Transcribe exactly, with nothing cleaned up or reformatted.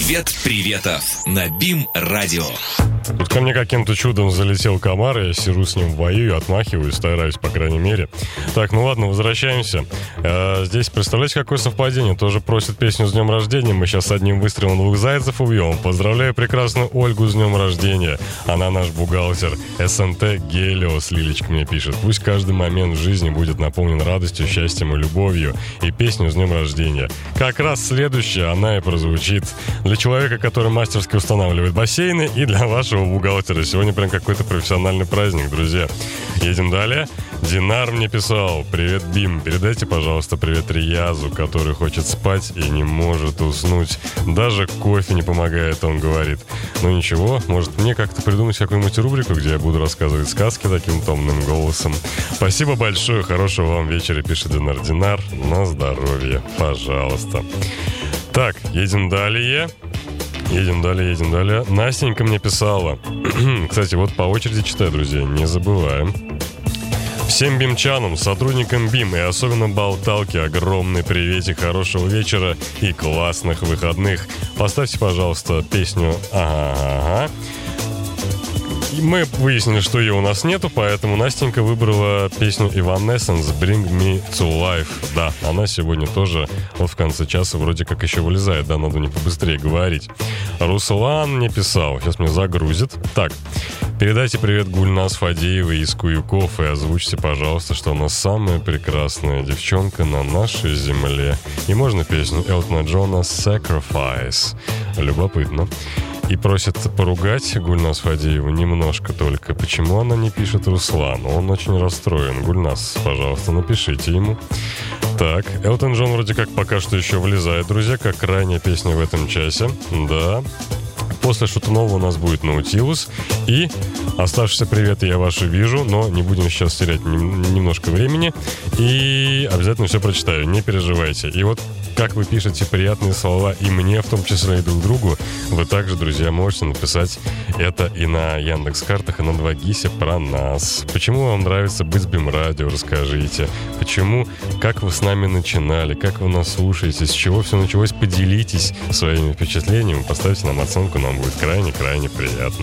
Привет приветов на БИМ-радио. Тут ко мне каким-то чудом залетел комар, я сижу с ним, воюю, отмахиваюсь, стараюсь, по крайней мере. Так, ну ладно, возвращаемся. Э, здесь, представляете, какое совпадение? Тоже просят песню «С днем рождения». Мы сейчас одним выстрелом двух зайцев убьем. Поздравляю прекрасную Ольгу с днем рождения. Она наш бухгалтер. СНТ Гелиос, Лилечка мне пишет. Пусть каждый момент в жизни будет наполнен радостью, счастьем и любовью. И песню «С днем рождения». Как раз следующая, она и прозвучит для человека, который мастерски устанавливает бассейны, и для вашего бухгалтера. Сегодня прям какой-то профессиональный праздник, друзья. Едем далее. Динар мне писал: привет, Бим, передайте, пожалуйста, привет Риязу, который хочет спать и не может уснуть. Даже кофе не помогает, он говорит. Ну ничего, может мне как-то придумать какую-нибудь рубрику, где я буду рассказывать сказки таким томным голосом. Спасибо большое, хорошего вам вечера, пишет Динар. Динар, на здоровье, пожалуйста. Так, едем далее. Едем далее, едем далее. Настенька мне писала. Кстати, вот по очереди читаю, друзья, не забываем. Всем бимчанам, сотрудникам БИМ и особенно болталке огромный приветик, хорошего вечера и классных выходных. Поставьте, пожалуйста, песню «Ага-ага». Мы выяснили, что ее у нас нету, поэтому Настенька выбрала песню Evanescence «Bring Me to Life». Да, она сегодня тоже вот в конце часа вроде как еще вылезает, да, надо не побыстрее говорить. Руслан мне писал, сейчас мне загрузит. Так, передайте привет Гульназ Фадеевой из Куюков и озвучьте, пожалуйста, что она самая прекрасная девчонка на нашей земле. И можно песню Элтона Джона «Sacrifice». Любопытно. И просит поругать Гульназ Фадееву немножко только. Почему она не пишет Руслану? Он очень расстроен. Гульназ, пожалуйста, напишите ему. Так, Элтон Джон вроде как пока что еще влезает, друзья, как крайняя песня в этом часе. Да. После Шутунова у нас будет Наутилус. И оставшиеся приветы я ваши вижу, но не будем сейчас терять немножко времени. И обязательно все прочитаю, не переживайте. И вот как вы пишете приятные слова и мне, в том числе и друг другу, вы также, друзья, можете написать это и на Яндекс.Картах, и на два гися про нас. Почему вам нравится быть с БИМ-радио, расскажите. Почему, как вы с нами начинали, как вы нас слушаете, с чего все началось, поделитесь своими впечатлениями, поставьте нам оценку, нам будет крайне-крайне приятно.